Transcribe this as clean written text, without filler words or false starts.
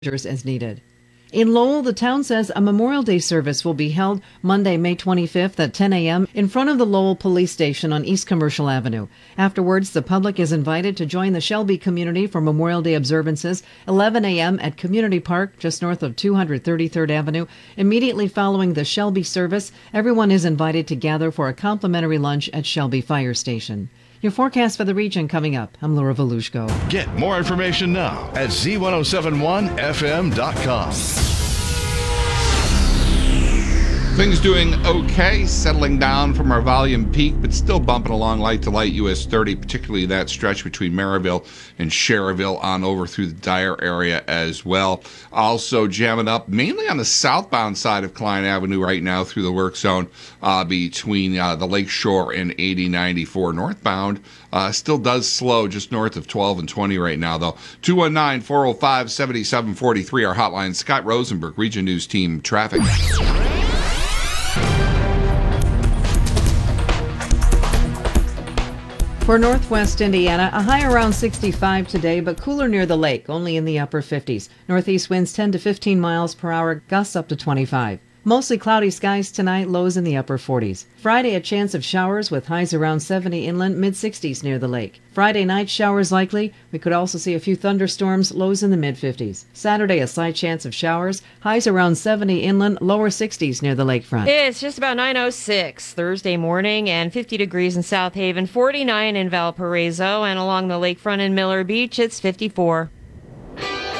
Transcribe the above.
as needed. In Lowell, the town says a Memorial Day service will be held Monday, May 25th at 10 a.m. in front of the Lowell Police Station on East Commercial Avenue. Afterwards, the public is invited to join the Shelby community for Memorial Day observances 11 a.m. at Community Park just north of 233rd Avenue. Immediately following the Shelby service, everyone is invited to gather for a complimentary lunch at Shelby Fire Station. Your forecast for the region coming up. I'm Laura Volushko. Get more information now at z1071fm.com. Things doing okay, settling down from our volume peak, but still bumping along light to light US 30, particularly that stretch between Maryville and Schererville on over through the Dyer area as well. Also jamming up mainly on the southbound side of Klein Avenue right now through the work zone between the Lake Shore and 8094. Northbound still does slow just north of 12 and 20 right now, though. 219-405-7743, our hotline. Scott Rosenberg, Region News Team Traffic. For northwest Indiana, a high around 65 today, but cooler near the lake, only in the upper 50s. Northeast winds 10 to 15 miles per hour, gusts up to 25. Mostly cloudy skies tonight, lows in the upper 40s. Friday, a chance of showers with highs around 70 inland, mid-60s near the lake. Friday night, showers likely. We could also see a few thunderstorms, lows in the mid-50s. Saturday, a slight chance of showers, highs around 70 inland, lower 60s near the lakefront. It's just about 9:06 Thursday morning and 50 degrees in South Haven, 49 in Valparaiso, and along the lakefront in Miller Beach, it's 54.